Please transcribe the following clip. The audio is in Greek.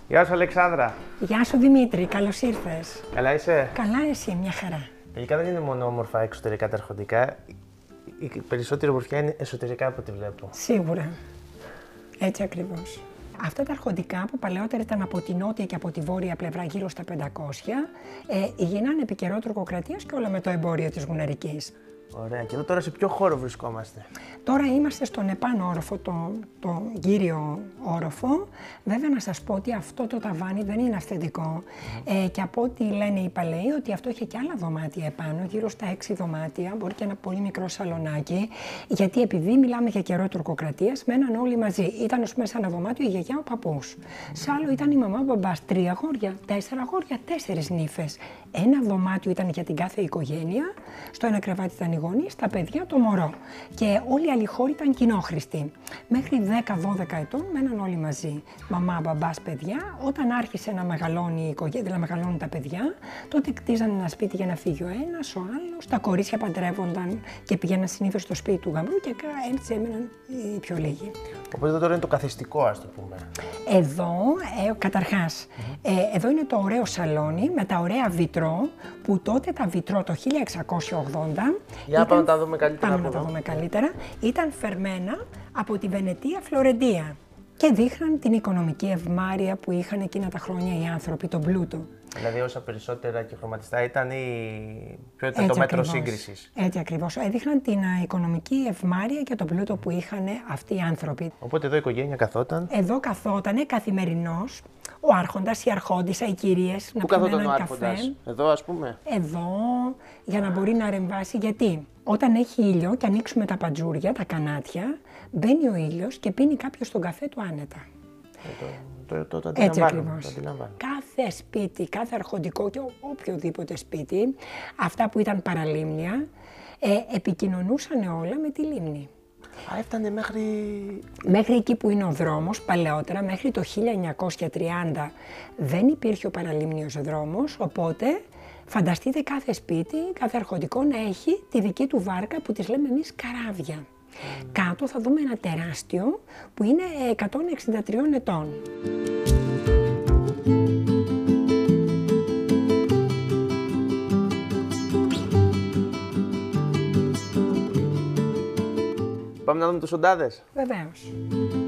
Γεια σου, Αλεξάνδρα. Γεια σου, Δημήτρη. Καλώς ήρθες. Καλά είσαι? Καλά, εσύ, μια χαρά. Τελικά δεν είναι μόνο όμορφα εξωτερικά τα αρχοντικά. Η περισσότερη ομορφιά είναι εσωτερικά από ό,τι βλέπω. Σίγουρα. Έτσι ακριβώς. Αυτά τα αρχοντικά που παλαιότερα ήταν από τη νότια και από τη βόρεια πλευρά γύρω στα 500, γίνανε επί καιρό τουρκοκρατίας και όλα με το εμπόριο της Γουναρικής. Ωραία. Και εδώ τώρα σε ποιο χώρο βρισκόμαστε? Τώρα είμαστε στον επάνω όροφο, το κύριο όροφο. Βέβαια να σας πω ότι αυτό το ταβάνι δεν είναι αυθεντικό και από ό,τι λένε οι παλαιοί ότι αυτό είχε και άλλα δωμάτια επάνω, γύρω στα 6 δωμάτια, μπορεί και ένα πολύ μικρό σαλονάκι, γιατί επειδή μιλάμε για καιρό τουρκοκρατίας, μέναν όλοι μαζί. Ήταν ως πούμε σε ένα δωμάτιο η γιαγιά, ο παππούς. Σε άλλο ήταν η μαμά, ο μπαμπάς, 3 αγόρια, 4 αγόρια, 4 νύφες. Ένα δωμάτιο ήταν για την κάθε οικογένεια, στο ένα κρεβάτι ήταν οι γονείς, τα παιδιά, το μωρό. Και όλοι οι άλλοι χώροι ήταν κοινόχρηστοι. Μέχρι 10-12 ετών μέναν όλοι μαζί. Μαμά, μπαμπάς, παιδιά. Όταν άρχισε να μεγαλώνει η οικογένεια, δηλαδή να μεγαλώνουν τα παιδιά, τότε κτίζανε ένα σπίτι για να φύγει ο ένας, ο άλλος. Τα κορίτσια παντρεύονταν και πήγαιναν συνήθως στο σπίτι του γαμπρού και έτσι έμεναν οι πιο λίγοι. Οπότε εδώ τώρα είναι το καθιστικό, ας το πούμε. Εδώ, καταρχάς, εδώ είναι το ωραίο σαλόνι με τα ωραία βιτρό, που τότε τα βιτρό το 1680. Για πάμε να τα δούμε καλύτερα. Πάμε να τα δούμε καλύτερα. Ήταν φερμένα από τη Βενετία Φλωρεντία και δείχναν την οικονομική ευμάρεια που είχαν εκείνα τα χρόνια οι άνθρωποι, τον πλούτο. Δηλαδή, όσα περισσότερα και χρωματιστά ήταν, ποιο ήταν το μέτρο σύγκρισης. Έτσι ακριβώς. Έδειχναν την οικονομική ευμάρεια και τον πλούτο που είχαν αυτοί οι άνθρωποι. Οπότε εδώ η οικογένεια καθόταν. Εδώ καθότανε καθημερινός ο άρχοντας, η αρχόντισσα, οι κυρίες να πίνουν έναν καφέ. Εδώ, ας πούμε. Εδώ, για να μπορεί να ρεμβάσει. Γιατί όταν έχει ήλιο και ανοίξουμε τα παντζούρια, τα κανάτια, μπαίνει ο ήλιος και πίνει κάποιος τον καφέ του άνετα. Το Έτσι ακριβώς. Κάθε σπίτι, κάθε αρχοντικό και οποιοδήποτε σπίτι, αυτά που ήταν παραλίμνια, επικοινωνούσαν όλα με τη λίμνη. Έφτανε μέχρι εκεί που είναι ο δρόμος, παλαιότερα, μέχρι το 1930 δεν υπήρχε ο παραλίμνιος δρόμος, οπότε φανταστείτε κάθε σπίτι, κάθε αρχοντικό να έχει τη δική του βάρκα που τις λέμε εμείς καράβια. Κάτω θα δούμε ένα τεράστιο που είναι 163 ετών. Πάμε να δούμε τους σοντάδες. Βεβαίως.